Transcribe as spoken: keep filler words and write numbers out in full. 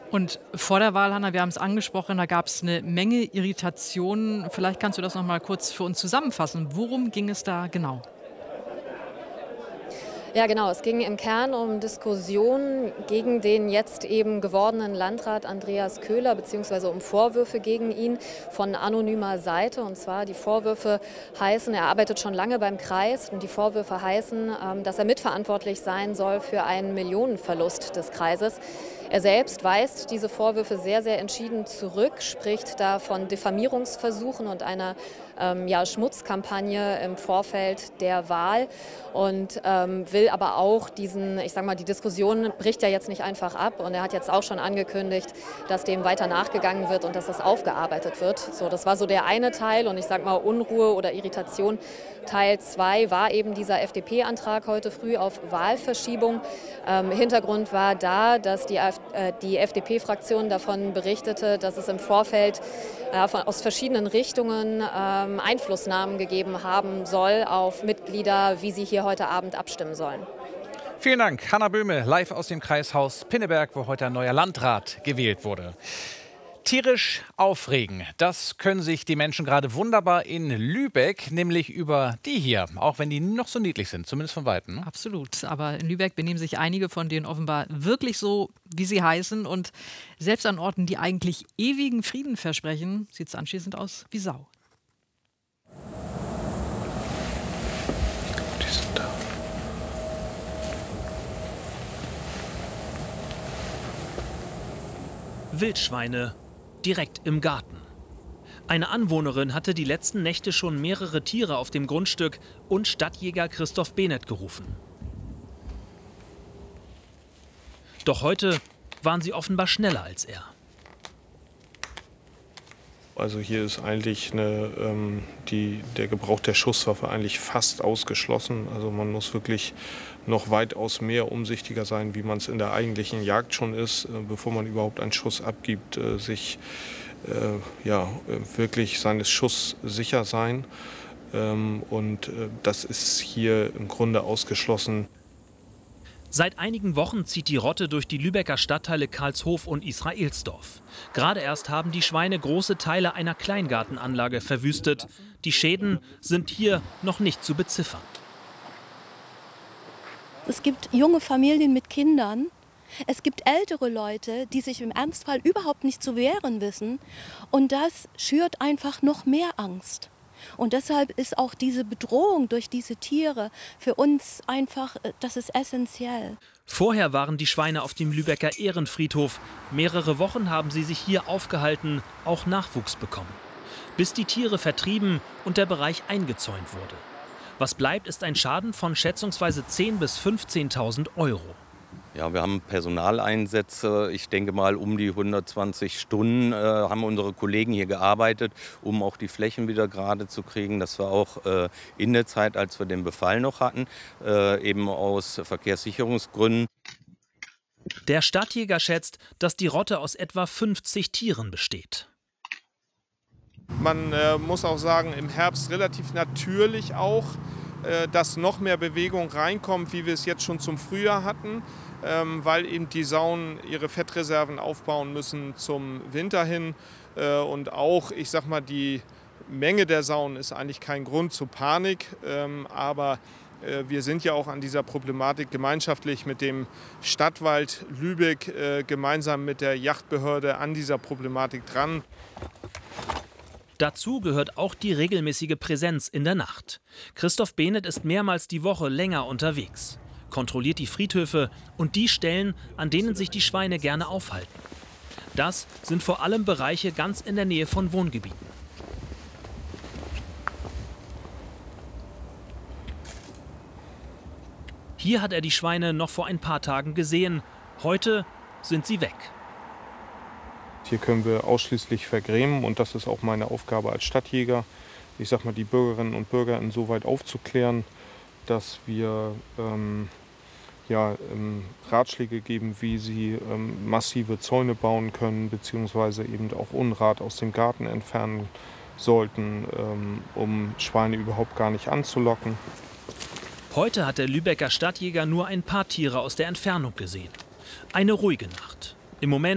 Und vor der Wahl, Hanna, wir haben es angesprochen, da gab es eine Menge Irritationen. Vielleicht kannst du das noch mal kurz für uns zusammenfassen. Worum ging es da genau? Ja, genau. Es ging im Kern um Diskussionen gegen den jetzt eben gewordenen Landrat Andreas Köhler, beziehungsweise um Vorwürfe gegen ihn von anonymer Seite. Und zwar die Vorwürfe heißen, er arbeitet schon lange beim Kreis und die Vorwürfe heißen, ähm, dass er mitverantwortlich sein soll für einen Millionenverlust des Kreises. Er selbst weist diese Vorwürfe sehr, sehr entschieden zurück, spricht da von Diffamierungsversuchen und einer ähm, ja, Schmutzkampagne im Vorfeld der Wahl und ähm, will aber auch diesen, ich sag mal, die Diskussion bricht ja jetzt nicht einfach ab und er hat jetzt auch schon angekündigt, dass dem weiter nachgegangen wird und dass das aufgearbeitet wird. So, das war so der eine Teil und ich sag mal Unruhe oder Irritation. Teil zwei war eben dieser F D P-Antrag heute früh auf Wahlverschiebung. Ähm, Hintergrund war da, dass die, äh, die F D P-Fraktion davon berichtete, dass es im Vorfeld äh, von, aus verschiedenen Richtungen ähm, Einflussnahmen gegeben haben soll auf Mitglieder, wie sie hier heute Abend abstimmen sollen. Vielen Dank, Hanna Böhme, live aus dem Kreishaus Pinneberg, wo heute ein neuer Landrat gewählt wurde. Tierisch aufregen, das können sich die Menschen gerade wunderbar in Lübeck, nämlich über die hier, auch wenn die noch so niedlich sind, zumindest von Weitem. Ne? Absolut. Aber in Lübeck benehmen sich einige von denen offenbar wirklich so, wie sie heißen. Und selbst an Orten, die eigentlich ewigen Frieden versprechen, sieht es anschließend aus wie Sau. Die sind da. Wildschweine direkt im Garten. Eine Anwohnerin hatte die letzten Nächte schon mehrere Tiere auf dem Grundstück und Stadtjäger Christoph Behnert gerufen. Doch heute waren sie offenbar schneller als er. Also hier ist eigentlich eine, ähm, die, der Gebrauch der Schusswaffe eigentlich fast ausgeschlossen. Also man muss wirklich noch weitaus mehr umsichtiger sein, wie man es in der eigentlichen Jagd schon ist, äh, bevor man überhaupt einen Schuss abgibt, äh, sich äh, ja, äh, wirklich seines Schusses sicher sein. Ähm, und äh, das ist hier im Grunde ausgeschlossen. Seit einigen Wochen zieht die Rotte durch die Lübecker Stadtteile Karlshof und Israelsdorf. Gerade erst haben die Schweine große Teile einer Kleingartenanlage verwüstet. Die Schäden sind hier noch nicht zu beziffern. Es gibt junge Familien mit Kindern. Es gibt ältere Leute, die sich im Ernstfall überhaupt nicht zu wehren wissen. Und das schürt einfach noch mehr Angst. Und deshalb ist auch diese Bedrohung durch diese Tiere für uns einfach, das ist essentiell. Vorher waren die Schweine auf dem Lübecker Ehrenfriedhof. Mehrere Wochen haben sie sich hier aufgehalten, auch Nachwuchs bekommen. Bis die Tiere vertrieben und der Bereich eingezäunt wurde. Was bleibt, ist ein Schaden von schätzungsweise zehntausend bis fünfzehntausend Euro. Ja, wir haben Personaleinsätze, ich denke mal um die hundertzwanzig Stunden äh, haben unsere Kollegen hier gearbeitet, um auch die Flächen wieder gerade zu kriegen. Das war auch äh, in der Zeit, als wir den Befall noch hatten, äh, eben aus Verkehrssicherungsgründen. Der Stadtjäger schätzt, dass die Rotte aus etwa fünfzig Tieren besteht. Man äh, muss auch sagen, im Herbst relativ natürlich auch, äh, dass noch mehr Bewegung reinkommt, wie wir es jetzt schon zum Frühjahr hatten. Ähm, weil eben die Sauen ihre Fettreserven aufbauen müssen zum Winter hin. Äh, und auch, ich sag mal, die Menge der Sauen ist eigentlich kein Grund zur Panik. Ähm, aber äh, wir sind ja auch an dieser Problematik gemeinschaftlich mit dem Stadtwald Lübeck äh, gemeinsam mit der Jagdbehörde an dieser Problematik dran. Dazu gehört auch die regelmäßige Präsenz in der Nacht. Christoph Behnert ist mehrmals die Woche länger unterwegs. Kontrolliert die Friedhöfe und die Stellen, an denen sich die Schweine gerne aufhalten. Das sind vor allem Bereiche ganz in der Nähe von Wohngebieten. Hier hat er die Schweine noch vor ein paar Tagen gesehen. Heute sind sie weg. Hier können wir ausschließlich vergrämen und das ist auch meine Aufgabe als Stadtjäger. Ich sag mal, die Bürgerinnen und Bürger insoweit aufzuklären, dass wir ähm, ja, ähm, Ratschläge geben, wie sie ähm, massive Zäune bauen können, beziehungsweise eben auch Unrat aus dem Garten entfernen sollten, ähm, um Schweine überhaupt gar nicht anzulocken. Heute hat der Lübecker Stadtjäger nur ein paar Tiere aus der Entfernung gesehen. Eine ruhige Nacht. Im Moment